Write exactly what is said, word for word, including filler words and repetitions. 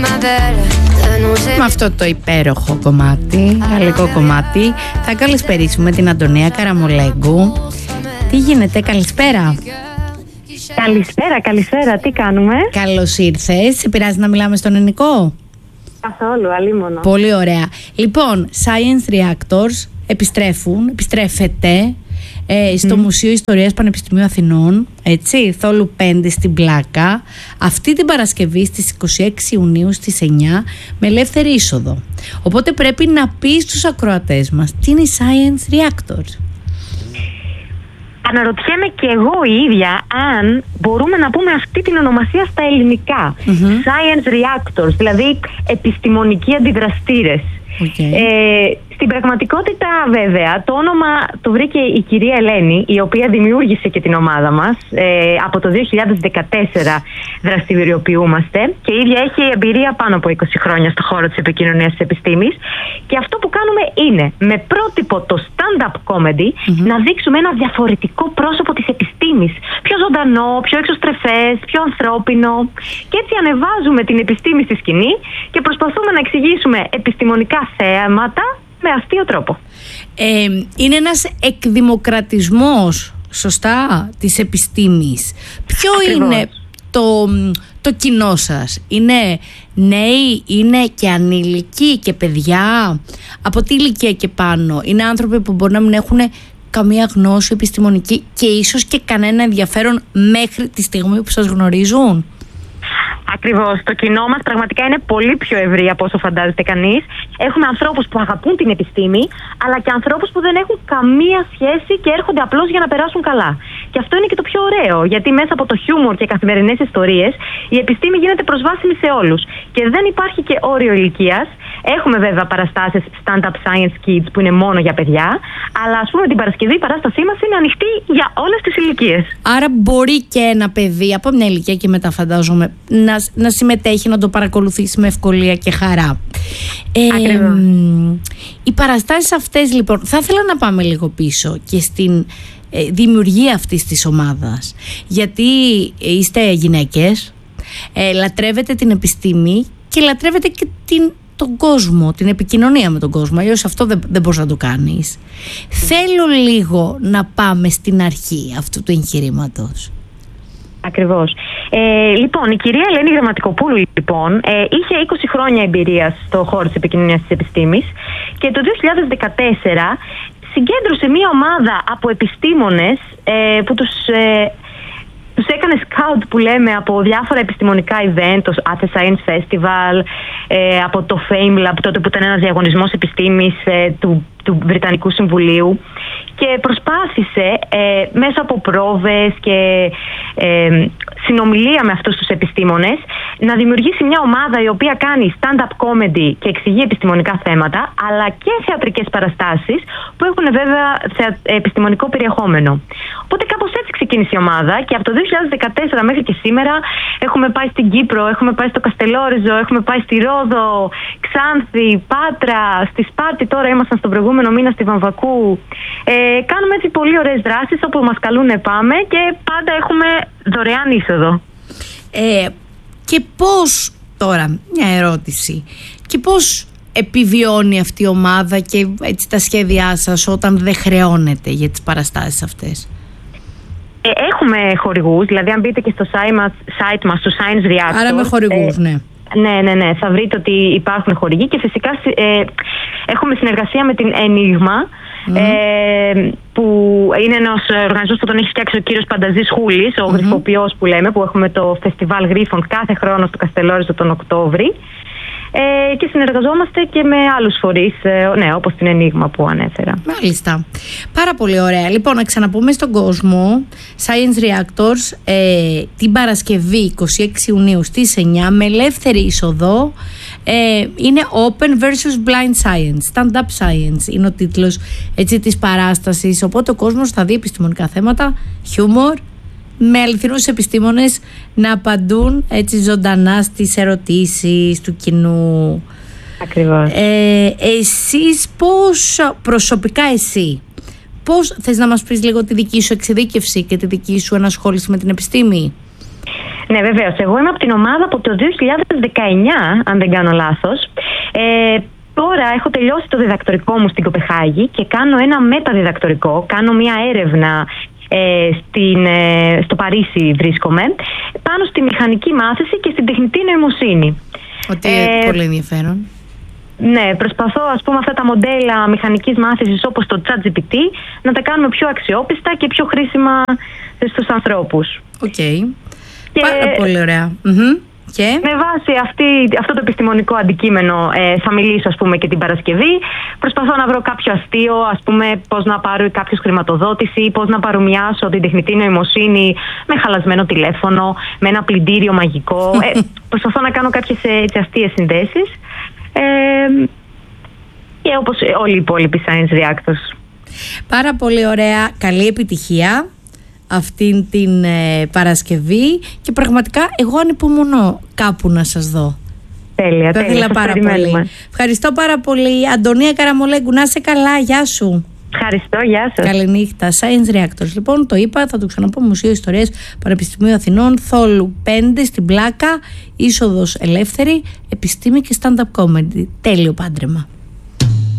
Με αυτό το υπέροχο κομμάτι, γαλλικό κομμάτι, θα καλησπερίσουμε την Αντωνία Καραμολέγκου. Τι γίνεται, καλησπέρα. Καλησπέρα, καλησπέρα, τι κάνουμε? Καλώς ήρθες, σε πειράζει να μιλάμε στον ελληνικό? Καθόλου, αλίμονο. Πολύ ωραία. Λοιπόν, Science Reactors επιστρέφουν, επιστρέφεται ε, στο mm. Μουσείο Ιστορίας Πανεπιστημίου Αθηνών, έτσι, Θόλου πέντε στην Πλάκα, αυτή την Παρασκευή στις είκοσι έξι Ιουνίου στις εννιά, με ελεύθερη είσοδο. Οπότε πρέπει να πεις στους ακροατές μας τι είναι οι Science Reactors. Αναρωτιέμαι και εγώ η ίδια αν μπορούμε να πούμε αυτή την ονομασία στα ελληνικά. Mm-hmm. Science Reactors, δηλαδή επιστημονικοί αντιδραστήρες. Okay. Ε, στην πραγματικότητα βέβαια το όνομα το βρήκε η κυρία Ελένη, η οποία δημιούργησε και την ομάδα μας. ε, Από το δύο χιλιάδες δεκατέσσερα δραστηριοποιούμαστε και η ίδια έχει εμπειρία πάνω από είκοσι χρόνια στο χώρο της επικοινωνίας της επιστήμης. Και αυτό που κάνουμε είναι με πρότυπο το stand-up comedy mm-hmm. να δείξουμε ένα διαφορετικό πρόσωπο της επιστήμης. Πιο ζωντανό, πιο εξωστρεφές, πιο ανθρώπινο. Και έτσι ανεβάζουμε την επιστήμη στη σκηνή και προσπαθούμε να εξηγήσουμε επιστημονικά θέματα με αστείο τρόπο. Ε, είναι ένας εκδημοκρατισμός, σωστά, της επιστήμης. Ποιο Ακριβώς. είναι το, το κοινό σας? Είναι νέοι, είναι και ανήλικοι και παιδιά? Από τι ηλικία και πάνω? Είναι άνθρωποι που μπορεί να μην έχουν καμία γνώση επιστημονική και ίσως και κανένα ενδιαφέρον μέχρι τη στιγμή που σας γνωρίζουν? Ακριβώς. Το κοινό μας πραγματικά είναι πολύ πιο ευρύ από όσο φαντάζεται κανείς. Έχουμε ανθρώπους που αγαπούν την επιστήμη, αλλά και ανθρώπους που δεν έχουν καμία σχέση και έρχονται απλώς για να περάσουν καλά. Και αυτό είναι και το πιο ωραίο, γιατί μέσα από το χιούμορ και καθημερινές ιστορίες η επιστήμη γίνεται προσβάσιμη σε όλους. Και δεν υπάρχει και όριο ηλικίας. Έχουμε βέβαια παραστάσεις Stand-up Science Kids που είναι μόνο για παιδιά, αλλά ας πούμε την Παρασκευή η παράστασή μας είναι ανοιχτή για όλες τις ηλικίες. Άρα μπορεί και ένα παιδί από μια ηλικία και μετά, φαντάζομαι, να, να συμμετέχει, να το παρακολουθήσει με ευκολία και χαρά. Ε, οι παραστάσεις αυτές, λοιπόν, θα ήθελα να πάμε λίγο πίσω και στην ε, δημιουργία αυτής της ομάδας, γιατί είστε γυναίκες, ε, λατρεύετε την επιστήμη και λατρεύετε και την τον κόσμο, την επικοινωνία με τον κόσμο. Αλλιώς αυτό δεν, δεν μπορείς να το κάνεις. Mm. Θέλω λίγο να πάμε στην αρχή αυτού του εγχειρήματος. Ακριβώς. Ε, λοιπόν, η κυρία Ελένη Γραμματικοπούλου λοιπόν, ε, είχε είκοσι χρόνια εμπειρία στο χώρο της επικοινωνίας της επιστήμης και το δύο χιλιάδες δεκατέσσερα συγκέντρωσε μία ομάδα από επιστήμονες ε, που τους... Ε, τους έκανε scout που λέμε από διάφορα επιστημονικά event, το Athens Science Festival, ε, από το FameLab, τότε που ήταν ένας διαγωνισμός επιστήμης ε, του, του Βρετανικού Συμβουλίου, και προσπάθησε ε, μέσα από πρόβες και ε, συνομιλία με αυτούς τους επιστήμονες να δημιουργήσει μια ομάδα η οποία κάνει stand-up comedy και εξηγεί επιστημονικά θέματα, αλλά και θεατρικές παραστάσεις που έχουν βέβαια θεα... επιστημονικό περιεχόμενο. Οπότε κάπως έτσι ξεκίνησε η ομάδα και από το δύο χιλιάδες δεκατέσσερα μέχρι και σήμερα έχουμε πάει στην Κύπρο, έχουμε πάει στο Καστελόριζο, έχουμε πάει στη Ρόδο, Ξάνθη, Πάτρα, στη Σπάρτη, τώρα ήμασταν στον προηγούμενο μήνα στη Βαμβακού. Ε, κάνουμε έτσι πολύ ωραίες δράσεις, όπου μας καλούν πάμε και πάντα έχουμε δωρεάν είσοδο. Ε, και πώς, τώρα μια ερώτηση, και πώς επιβιώνει αυτή η ομάδα και έτσι τα σχέδιά σας όταν δεν χρεώνεται για τις παραστάσεις αυτές? Ε, έχουμε χορηγούς, δηλαδή αν μπείτε και στο site μας, site μας στο Science Reactors. Άρα με χορηγούς, ε, ναι. Ναι, ναι, ναι. Θα βρείτε ότι υπάρχουν χορηγοί και φυσικά ε, έχουμε συνεργασία με την Ενίγμα, mm. ε, που είναι ένας οργανισμός που τον έχει φτιάξει ο κύριος Πανταζής Χούλης, ο mm-hmm. γρυφοποιός που λέμε, που έχουμε το φεστιβάλ γρίφων κάθε χρόνο στο Καστελόριζο τον Οκτώβρη. Ε, και συνεργαζόμαστε και με άλλους φορείς, ε, ναι, όπως την Ενίγμα που ανέφερα. Μάλιστα. Πάρα πολύ ωραία. Λοιπόν, να ξαναπούμε στον κόσμο, Science Reactors, ε, την Παρασκευή είκοσι έξι Ιουνίου στις εννιά, με ελεύθερη είσοδο. Ε, είναι Open versus Blind Science, Stand-up Science είναι ο τίτλος, έτσι, της παράστασης. Οπότε ο κόσμος θα δει επιστημονικά θέματα, χιούμορ, με αληθινούς επιστήμονες να απαντούν έτσι ζωντανά στις ερωτήσεις του κοινού. Ακριβώς. Ε, εσείς πώς, προσωπικά εσύ, πώς θες να μας πεις λίγο τη δική σου εξειδίκευση και τη δική σου ενασχόληση με την επιστήμη? Ναι, βεβαίως. Εγώ είμαι από την ομάδα από το δύο χιλιάδες δεκαεννιά, αν δεν κάνω λάθος. Ε, τώρα έχω τελειώσει το διδακτορικό μου στην Κοπεχάγη και κάνω ένα μεταδιδακτορικό. Κάνω μια έρευνα, ε, στην, ε, στο Παρίσι βρίσκομαι, πάνω στη μηχανική μάθηση και στην τεχνητή νοημοσύνη. Ότι είναι ε, πολύ ενδιαφέρον. Ναι, προσπαθώ, ας πούμε, αυτά τα μοντέλα μηχανικής μάθησης όπως το ChatGPT να τα κάνουμε πιο αξιόπιστα και πιο χρήσιμα στους ανθρώπους. Οκ. Okay. Πάρα πολύ ωραία. Mm-hmm. Και? Με βάση αυτή, αυτό το επιστημονικό αντικείμενο ε, θα μιλήσω, ας πούμε, και την Παρασκευή. Προσπαθώ να βρω κάποιο αστείο, ας πούμε, πώς να πάρω κάποιος χρηματοδότηση, πώς να παρομοιάσω την τεχνητή νοημοσύνη με χαλασμένο τηλέφωνο, με ένα πλυντήριο μαγικό. Ε, προσπαθώ να κάνω κάποιες έτσι αστείες συνδέσεις. Ε, και όπως όλοι οι υπόλοιποι Science Reactors. Πάρα πολύ ωραία. Καλή επιτυχία αυτήν την ε, Παρασκευή και πραγματικά εγώ ανυπομονώ κάπου να σας δω. Τέλεια, θα ήθελα πάρα πολύ. Ευχαριστώ πάρα πολύ. Αντωνία Καραμολέγκου, να είσαι καλά. Γεια σου. Ευχαριστώ, γεια σας. Καληνύχτα. Science Reactors. Λοιπόν, το είπα, θα το ξαναπώ. Μουσείο Ιστορίας Πανεπιστημίου Αθηνών, Θόλου πέντε στην Πλάκα, είσοδος ελεύθερη, επιστήμη και stand-up comedy. Τέλειο πάντρεμα.